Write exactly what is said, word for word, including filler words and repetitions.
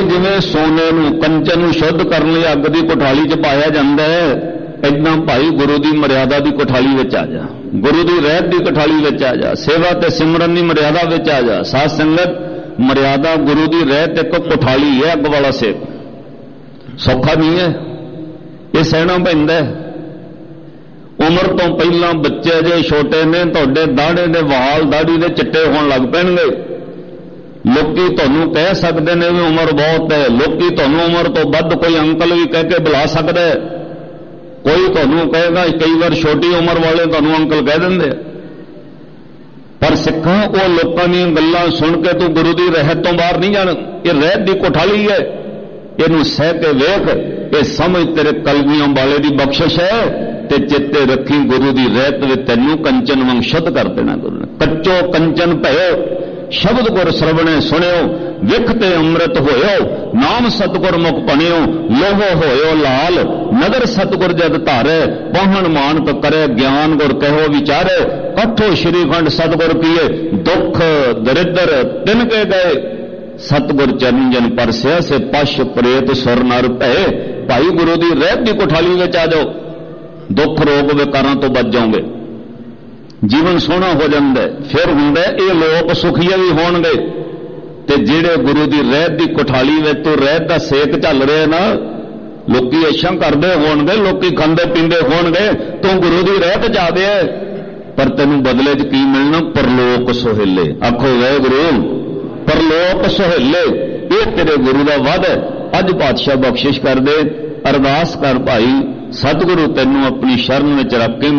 जिवें सोने नूं कंचन नूं शुद्ध करने लई अग की कोठाली च पाया जाता है, इदां भाई गुरु की मर्यादा की कोठाली विच आ जा, गुरु की रहत की कोठाली विच आ जा, सेवा ते सिमरन की मर्यादा विच आ जा। साध संगत मर्यादा गुरु की रहत एक कोठाली है, अग वाला सेक सौखा नहीं है, ये सहना पैंदा है। उम्र तो पहला बच्चे जे छोटे ने तुहाडे दाढ़े दे वाल दाढ़ी दे चिट्टे होण लग पैणगे। लोकी तुहानूं कह सकते हैं भी उम्र बहुत है, लोकी तुहानूं उम्र तो वध कोई अंकल भी कह के बुला सकता है, कोई तुहानूं कहेगा, कई बार छोटी उम्र वाले तुहानूं अंकल कह देंगे। पर सिखा वो लोगों दी गल्लां सुन के तू गुरु की रहत तो बाहर नहीं जाना। ये रहत की कोठाली है, इनू सह के वेख, ये समझ तेरे कलगियों वाले की बख्शिश है, ते चेते रखी गुरु की रहत में तैनू कंचन वांग शुद्ध कर देना गुरु ने। कच्चो कंचन भयो शब्द गुर श्रवणे सुनियो, विख ते अमृत होयो, नाम सतगुर मुख पणियो, लोहो होयो लाल, नगर सतगुर जग धारे, पाहन मानक करे, ज्ञान गुर कहो विचारे, कठो श्रीखंड सतगुर किए, दुख दरिद्र तिनके गए, सतगुर चरण जन परसिया से पश प्रेत सुर नर भय। भाई गुरु की रहत की कोठाली में आ जाओ, दुख रोग विकारां तो बच जाओगे, जीवन सोहना हो जाता है। फिर हुंदा ये लोक सुखीए भी होणगे, ते जिहड़े गुरु की रहत की कोठाली में तो रहत का सेक चल रहा ना, लोकी ऐशा करते होणगे, लोकी खांदे पींदे होणगे, तू गुरु की रहत जा दे, पर तैनूं बदले च की मिलना? परलोक सुहेले। आखो वाहिगुरू परलोक सुहेले, ये तेरे गुरु का वादा है। अज पातशाह बख्शिश कर दे, अरदास कर भाई सतगुरु तैनूं अपनी शरण में रख के